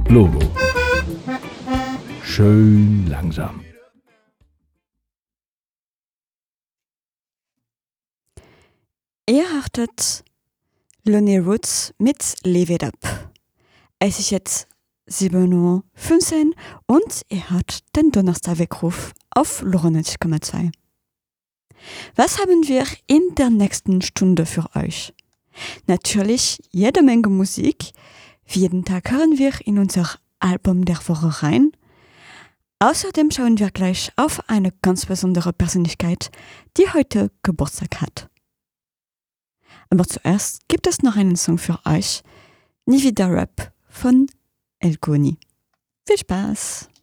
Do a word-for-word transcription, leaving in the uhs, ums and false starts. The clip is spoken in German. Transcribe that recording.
Logo. Schön langsam. Ihr hörtet Lonely Roots mit Live It Up. Es ist jetzt sieben Uhr fünfzehn und ihr hört den Donnerstag-Weckruf auf neunundneunzig Komma zwei. Was haben wir in der nächsten Stunde für euch? Natürlich jede Menge Musik. Jeden Tag hören wir in unser Album der Woche rein. Außerdem schauen wir gleich auf eine ganz besondere Persönlichkeit, die heute Geburtstag hat. Aber zuerst gibt es noch einen Song für euch. Nie wieder Rap von El Goni. Viel Spaß!